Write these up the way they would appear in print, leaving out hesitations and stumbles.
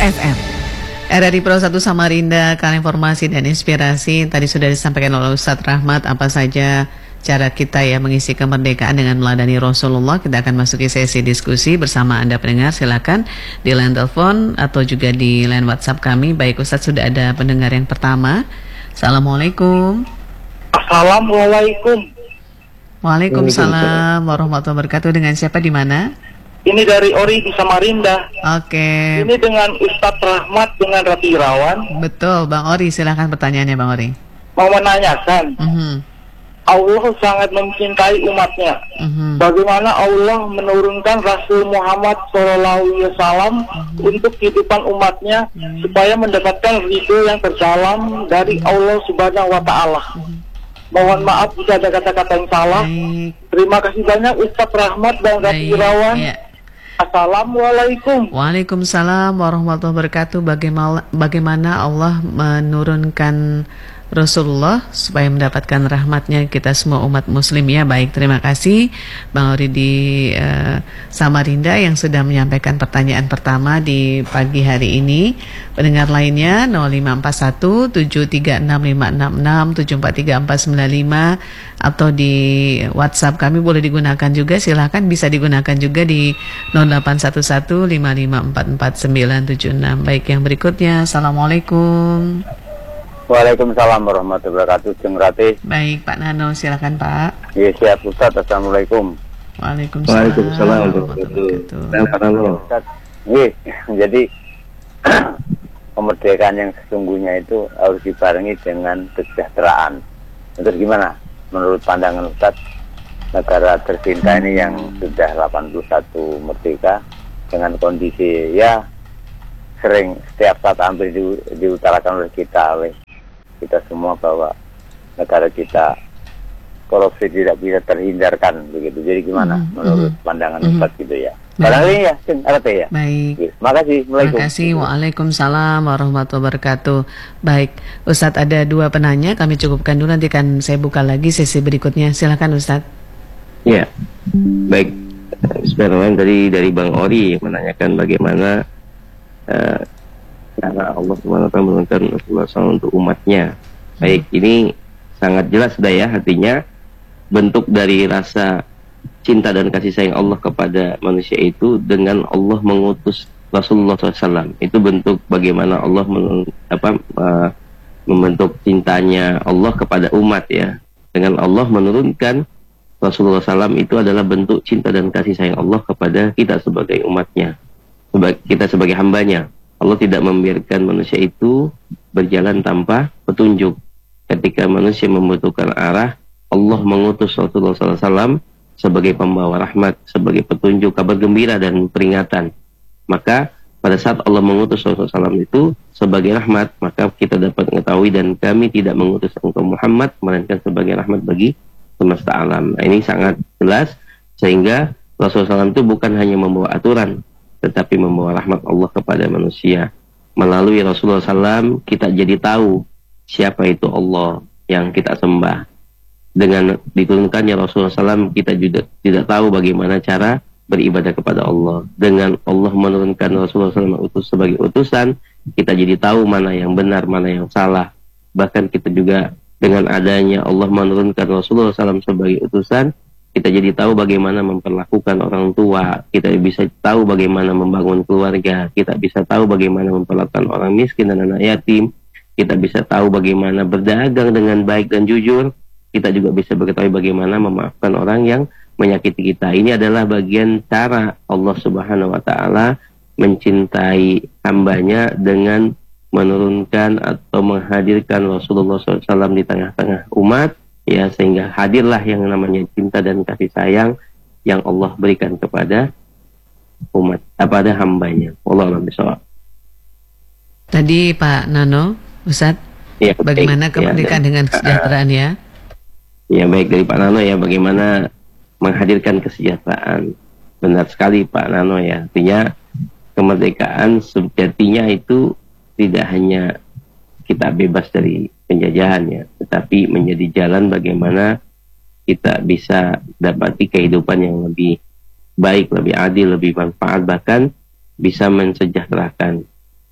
FM. RRI Pro 1 Samarinda, kali informasi dan inspirasi. Tadi sudah disampaikan oleh Ustadz Rahmat apa saja cara kita ya mengisi kemerdekaan dengan meladani Rasulullah. Kita akan masuki sesi diskusi bersama Anda pendengar. Silakan di line telepon atau juga di line WhatsApp kami. Baik Ustadz, sudah ada pendengar yang pertama. Assalamualaikum. Assalamualaikum. Waalaikumsalam warahmatullahi wabarakatuh. Dengan siapa di mana? Ini dari Ori di Samarinda. Oke. Ini dengan Ustadz Rahmat dengan Rati Irawan. Betul, Bang Ori. Silakan pertanyaannya, Bang Ori. Mau menanyakan, Allah sangat mencintai umatnya. Bagaimana Allah menurunkan Rasul Muhammad SAW untuk kehidupan umatnya supaya mendapatkan ridho yang terdalam dari Allah Subhanahu Wa Taala. Mohon maaf jika ada kata-kata yang salah. Terima kasih banyak Ustadz Rahmat dan Rati Irawan. Assalamualaikum. Waalaikumsalam warahmatullahi wabarakatuh. Bagaimana Allah menurunkan Rasulullah supaya mendapatkan rahmatnya kita semua umat muslim ya. Baik, terima kasih Bang Ori di Samarinda yang sudah menyampaikan pertanyaan pertama di pagi hari ini. Pendengar lainnya 0541 736 566 743 495 atau di WhatsApp kami boleh digunakan juga, silahkan bisa digunakan juga di 0811 5544 976. Baik, yang berikutnya. Assalamualaikum. Waalaikumsalam warahmatullahi wabarakatuh. Jeng Rati. Baik, Pak Nano, silakan Pak. Iya, siap Ustaz. Assalamualaikum. Waalaikumsalam warahmatullahi wabarakatuh. Jadi kemerdekaan yang sesungguhnya itu harus dibarengi dengan kesejahteraan. Terus gimana menurut pandangan Ustaz, negara tercinta ini yang sudah 81 merdeka dengan kondisi ya sering setiap saat hampir diutarakan oleh kita semua bahwa negara kita korupsi tidak bisa terhindarkan begitu. Jadi gimana menurut pandangan Ustaz gitu ya? Barangkali ya, ya. Baik. Terima kasih. Terima kasih. Waalaikumsalam warahmatullahi wabarakatuh. Baik, Ustadz ada dua penanya, kami cukupkan dulu, nanti kan saya buka lagi sesi berikutnya. Silakan Ustadz. Ya, baik. Sebenarnya dari Bang Ori menanyakan bagaimana karena Allah SWT menurunkan Rasulullah SAW untuk umatnya. Baik, ini sangat jelas sudah ya, artinya bentuk dari rasa cinta dan kasih sayang Allah kepada manusia itu dengan Allah mengutus Rasulullah SAW. Itu bentuk bagaimana Allah membentuk cintanya Allah kepada umat ya. Dengan Allah menurunkan Rasulullah SAW itu adalah bentuk cinta dan kasih sayang Allah kepada kita sebagai umatnya, kita sebagai hambanya. Allah tidak membiarkan manusia itu berjalan tanpa petunjuk. Ketika manusia membutuhkan arah, Allah mengutus Rasulullah SAW sebagai pembawa rahmat, sebagai petunjuk, kabar gembira dan peringatan. Maka pada saat Allah mengutus Rasulullah SAW itu sebagai rahmat, maka kita dapat mengetahui dan kami tidak mengutus engkau Muhammad melainkan sebagai rahmat bagi semesta alam. Nah, ini sangat jelas, sehingga Rasulullah SAW itu bukan hanya membawa aturan, tetapi membawa rahmat Allah kepada manusia. Melalui Rasulullah SAW kita jadi tahu siapa itu Allah yang kita sembah. Dengan diturunkannya Rasulullah SAW kita juga tidak tahu bagaimana cara beribadah kepada Allah. Dengan Allah menurunkan Rasulullah SAW sebagai utusan, kita jadi tahu mana yang benar, mana yang salah. Bahkan kita juga dengan adanya Allah menurunkan Rasulullah SAW sebagai utusan, kita jadi tahu bagaimana memperlakukan orang tua, kita bisa tahu bagaimana membangun keluarga, kita bisa tahu bagaimana memperlakukan orang miskin dan anak yatim, kita bisa tahu bagaimana berdagang dengan baik dan jujur, kita juga bisa mengetahui bagaimana memaafkan orang yang menyakiti kita. Ini adalah bagian cara Allah Subhanahu Wa Taala mencintai hambanya dengan menurunkan atau menghadirkan Rasulullah SAW di tengah-tengah umat. Ya, sehingga hadirlah yang namanya cinta dan kasih sayang yang Allah berikan kepada umat, kepada hambanya. Wallahu a'lam bishawab. Tadi Pak Nano, Ustadz, ya, bagaimana kemerdekaan dengan kesejahteraan ya? Ya, baik dari Pak Nano ya, bagaimana menghadirkan kesejahteraan. Benar sekali Pak Nano ya, artinya kemerdekaan sejatinya itu tidak hanya kita bebas dari penjajahannya, tetapi menjadi jalan bagaimana kita bisa dapati kehidupan yang lebih baik, lebih adil, lebih manfaat, bahkan bisa mensejahterakan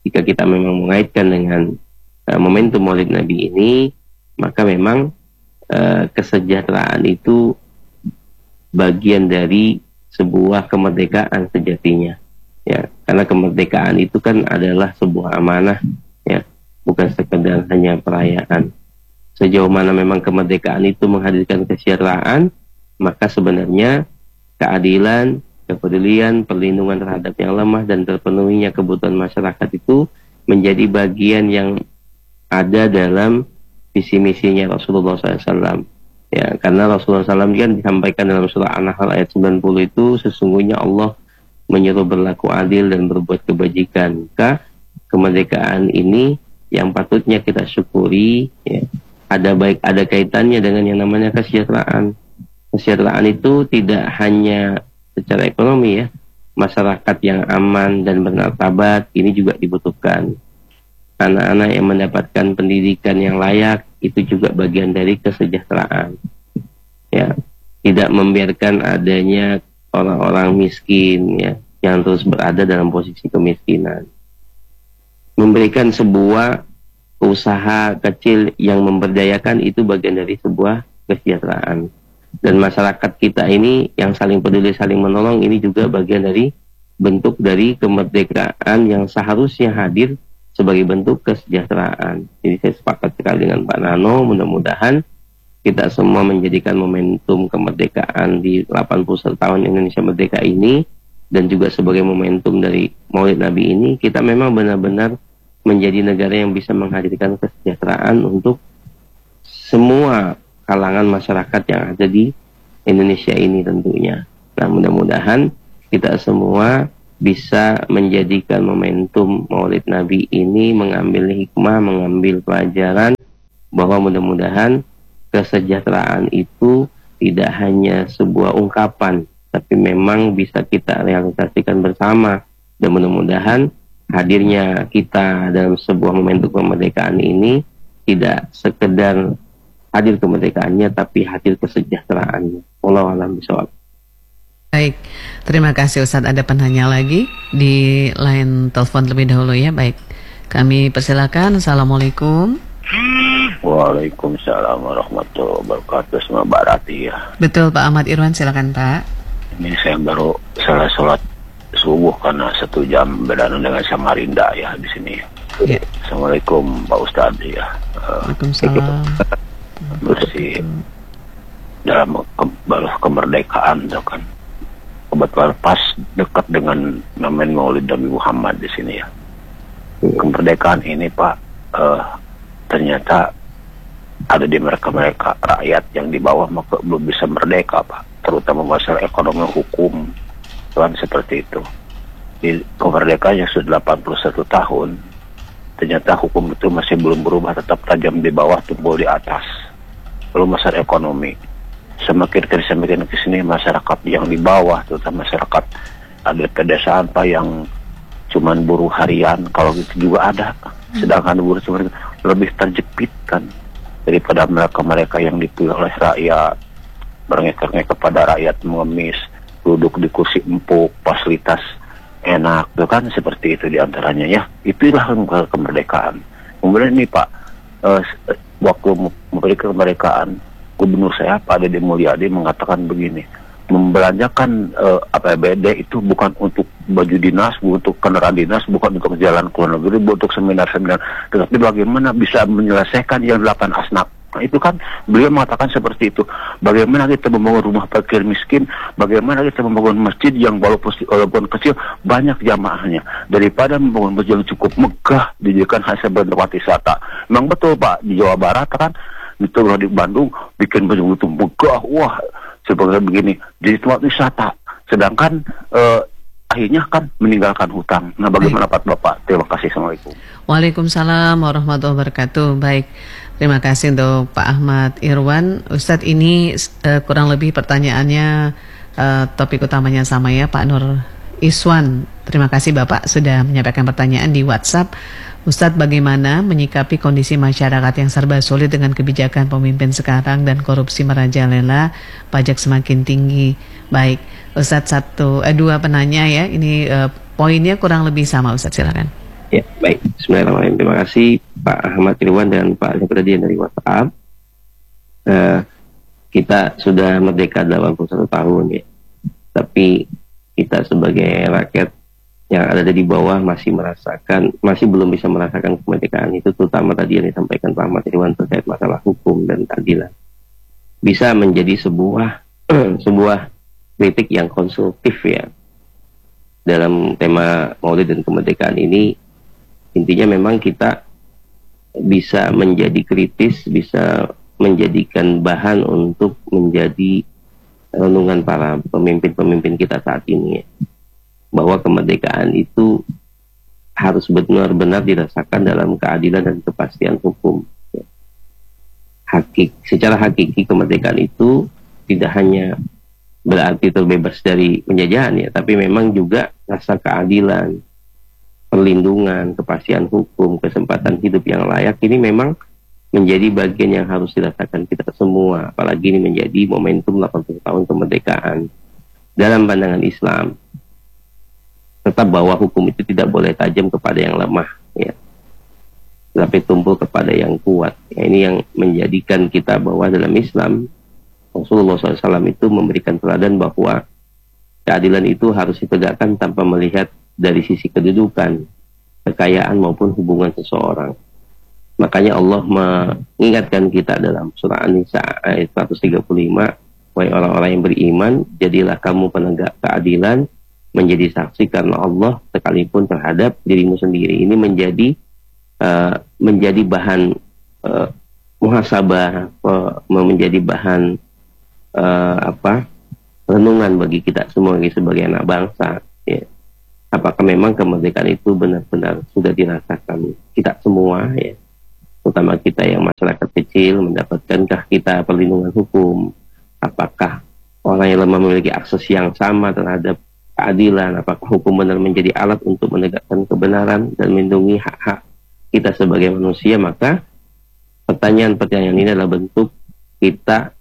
jika kita memang mengaitkan dengan momentum Maulid Nabi ini, maka memang kesejahteraan itu bagian dari sebuah kemerdekaan sejatinya, ya, karena kemerdekaan itu kan adalah sebuah amanah, ya, bukan sekedar hanya perayaan. Sejauh mana memang kemerdekaan itu menghadirkan kesejahteraan, maka sebenarnya keadilan, kepedulian, perlindungan terhadap yang lemah dan terpenuhinya kebutuhan masyarakat itu menjadi bagian yang ada dalam visi misinya Rasulullah SAW. Ya, karena Rasulullah SAW kan disampaikan dalam surah An-Nahl ayat 90 itu, sesungguhnya Allah menyuruh berlaku adil dan berbuat kebajikan. Maka kemerdekaan ini yang patutnya kita syukuri, ya, ada kaitannya dengan yang namanya kesejahteraan. Kesejahteraan itu tidak hanya secara ekonomi, ya, masyarakat yang aman dan bermartabat ini juga dibutuhkan. Anak-anak yang mendapatkan pendidikan yang layak itu juga bagian dari kesejahteraan. Ya, tidak membiarkan adanya orang-orang miskin, ya, yang terus berada dalam posisi kemiskinan. Memberikan sebuah usaha kecil yang memberdayakan itu bagian dari sebuah kesejahteraan. Dan masyarakat kita ini yang saling peduli, saling menolong, ini juga bagian dari bentuk dari kemerdekaan yang seharusnya hadir sebagai bentuk kesejahteraan. Jadi saya sepakat sekali dengan Pak Nano, mudah-mudahan kita semua menjadikan momentum kemerdekaan di 81 tahun Indonesia Merdeka ini, dan juga sebagai momentum dari Maulid Nabi ini, kita memang benar-benar menjadi negara yang bisa menghadirkan kesejahteraan untuk semua kalangan masyarakat yang ada di Indonesia ini tentunya. Nah, mudah-mudahan kita semua bisa menjadikan momentum Maulid Nabi ini mengambil hikmah, mengambil pelajaran, bahwa mudah-mudahan kesejahteraan itu tidak hanya sebuah ungkapan, tapi memang bisa kita realisasikan bersama. Dan mudah-mudahan hadirnya kita dalam sebuah momentum kemerdekaan ini tidak sekedar hadir kemerdekaannya, tapi hadir kesejahteraannya. Wallahu a'lam bishawab. Baik, terima kasih Ustadz. Ada penanya lagi di line telepon lebih dahulu, ya. Baik, kami persilakan. Assalamualaikum. Waalaikumsalam warahmatullahi wabarakatuh. Semua Barati, ya. Betul, Pak Ahmad Irwan, silakan Pak. Ini saya baru selesai sholat subuh karena 1 jam beda dengan Samarinda, ya, di sini. Ya. Assalamualaikum Pak Ustadz, ya. Waalaikumsalam. Bersih dalam kemerdekaan, itu kan kebetulan pas dekat dengan momen Maulid Nabi Muhammad di sini, ya. Kemerdekaan ini, Pak, ternyata ada di mereka rakyat yang di bawah maka belum bisa merdeka, Pak, terutama masalah ekonomi, hukum, kan seperti itu. Di kemerdekaan yang sudah 81 tahun, ternyata hukum itu masih belum berubah, tetap tajam di bawah, tumpul di atas. Lalu masalah ekonomi, semakin ke sini masyarakat yang di bawah, terutama masyarakat ada pedesaan, Pak, yang cuman buruh harian, kalau gitu juga ada. Sedangkan buruh cuma lebih terjepit kan daripada mereka yang dipilih oleh rakyat, berengek-engek kepada rakyat, mengemis, duduk di kursi empuk, fasilitas enak, itu kan seperti itu diantaranya, ya. Itulah kemerdekaan. Kemudian ini, Pak, waktu memberi kemerdekaan, gubernur saya Pak Dede Mulyadi mengatakan begini, membelanjakan APBD itu bukan untuk baju dinas, bukan untuk kendaraan dinas, bukan untuk jalan ke luar negeri, bukan untuk seminar-seminar, tetapi bagaimana bisa menyelesaikan yang 8 asnaf. Nah, itu kan beliau mengatakan seperti itu. Bagaimana kita membangun rumah fakir miskin, bagaimana kita membangun masjid yang walaupun kecil banyak jamaahnya, daripada membangun masjid yang cukup megah dijadikan hasil tempat wisata. Memang betul, Pak, di Jawa Barat kan, itu di Bandung bikin masjid itu megah, wah, seperti begini, jadi tempat wisata. Sedangkan akhirnya kan meninggalkan hutang. Nah, bagaimana Bapak? Terima kasih. Assalamualaikum. Waalaikumsalam warahmatullahi wabarakatuh. Baik, terima kasih untuk Pak Ahmad Irwan. Ustadz, ini kurang lebih pertanyaannya, topik utamanya sama, ya, Pak Nur Iswan. Terima kasih Bapak sudah menyampaikan pertanyaan di WhatsApp. Ustadz, bagaimana menyikapi kondisi masyarakat yang serba sulit dengan kebijakan pemimpin sekarang dan korupsi merajalela, pajak semakin tinggi? Baik, Ustadz, 2 penanya, ya. Ini poinnya kurang lebih sama, Ustadz, silakan. Ya, baik. Bismillahirrahmanirrahim. Terima kasih Pak Ahmad Irwan dan Pak Zakradian dari WhatsApp. Kita sudah merdeka 81 tahun ya. Tapi kita sebagai rakyat yang ada di bawah masih belum bisa merasakan kemerdekaan itu, terutama tadi yang disampaikan Pak Ahmad Irwan terkait masalah hukum dan keadilan. Bisa menjadi sebuah kritik yang konstruktif ya. Dalam tema Maulid dan kemerdekaan ini, intinya memang kita bisa menjadi kritis, bisa menjadikan bahan untuk menjadi renungan para pemimpin-pemimpin kita saat ini ya. Bahwa kemerdekaan itu harus benar-benar dirasakan dalam keadilan dan kepastian hukum ya. Secara hakiki kemerdekaan itu tidak hanya berarti terbebas dari penjajahan ya, tapi memang juga rasa keadilan, perlindungan, kepastian hukum, kesempatan hidup yang layak ini memang menjadi bagian yang harus dirasakan kita semua. Apalagi ini menjadi momentum 80 tahun kemerdekaan. Dalam pandangan Islam, tetap bahwa hukum itu tidak boleh tajam kepada yang lemah ya, tapi tumbuh kepada yang kuat ya. Ini yang menjadikan kita bahwa dalam Islam Rasulullah SAW itu memberikan teladan bahwa keadilan itu harus ditegakkan tanpa melihat dari sisi kedudukan, kekayaan maupun hubungan seseorang. Makanya Allah mengingatkan kita dalam surah An-Nisa ayat 135, wahai orang-orang yang beriman, jadilah kamu penegak keadilan, menjadi saksi karena Allah sekalipun terhadap dirimu sendiri. Ini menjadi bahan muhasabah, menjadi bahan renungan bagi kita semua sebagai anak bangsa ya. Apakah memang kemerdekaan itu benar-benar sudah dirasakan kita semua ya, terutama kita yang masyarakat kecil, mendapatkankah kita perlindungan hukum? Apakah orang yang lemah memiliki akses yang sama terhadap keadilan? Apakah hukum benar menjadi alat untuk menegakkan kebenaran dan melindungi hak-hak kita sebagai manusia? Maka pertanyaan-pertanyaan ini adalah bentuk kita,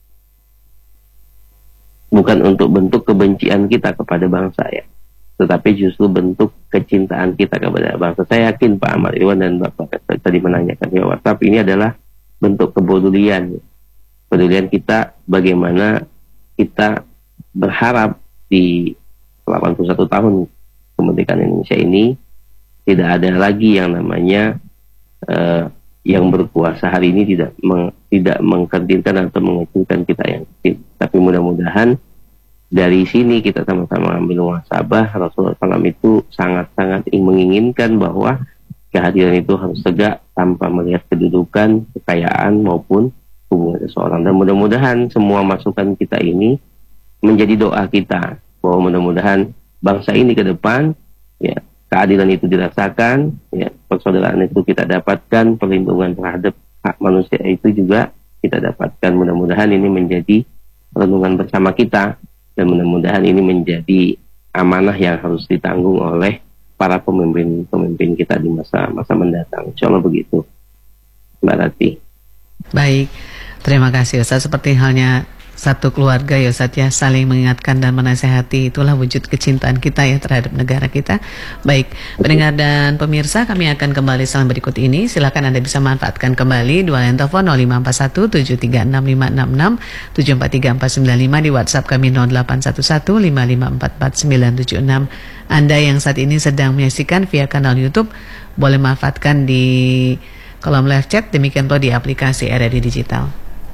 bukan untuk bentuk kebencian kita kepada bangsa ya, tetapi justru bentuk kecintaan kita kepada bangsa. Saya yakin Pak Ahmad Irwan dan Bapak tadi menanyakan di WhatsApp, ini adalah bentuk kepedulian kita, bagaimana kita berharap di 81 tahun kemerdekaan Indonesia ini tidak ada lagi yang namanya yang berkuasa hari ini tidak mengkerdilkan atau mengecilkan kita yang kecil. Tapi mudah-mudahan dari sini kita sama-sama ambil muhasabah. Rasulullah SAW itu sangat-sangat menginginkan bahwa kehadiran itu harus tegak tanpa melihat kedudukan, kekayaan maupun hubungan seseorang. Dan mudah-mudahan semua masukan kita ini menjadi doa kita, bahwa mudah-mudahan bangsa ini ke depan ya, keadilan itu dirasakan ya, persaudaraan itu kita dapatkan, perlindungan terhadap hak manusia itu juga kita dapatkan. Mudah-mudahan ini menjadi renungan bersama kita, dan mudah-mudahan ini menjadi amanah yang harus ditanggung oleh para pemimpin kita di masa mendatang. Insya Allah begitu, Mbak Rati. Baik, terima kasih Ustaz. Seperti halnya satu keluarga ya Ustaz ya, saling mengingatkan dan menasihati, itulah wujud kecintaan kita ya terhadap negara kita. Baik, pendengar dan pemirsa, kami akan kembali setelah berikut ini. Silakan Anda bisa manfaatkan kembali dua line telepon 0541 736566 743495, di WhatsApp kami 0811 5544976. Anda yang saat ini sedang menyaksikan via kanal YouTube boleh manfaatkan di kolom live chat, demikian pula di aplikasi RRI Digital.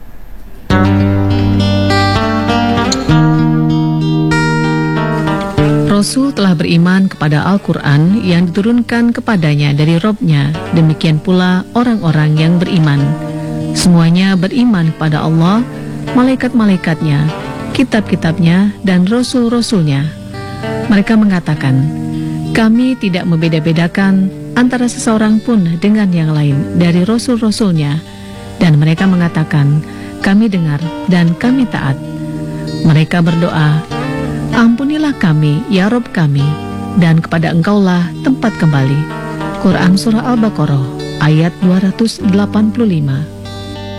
Rasul telah beriman kepada Al-Quran yang diturunkan kepadanya dari Robnya, demikian pula orang-orang yang beriman. Semuanya beriman kepada Allah, malaikat-malaikatnya, kitab-kitabnya, dan rasul-rasulnya. Mereka mengatakan, kami tidak membeda-bedakan antara seseorang pun dengan yang lain dari rasul-rasulnya. Dan mereka mengatakan, kami dengar dan kami taat. Mereka berdoa, ampunilah kami, ya Rob kami, dan kepada Engkaulah tempat kembali. Quran Surah Al-Baqarah ayat 285.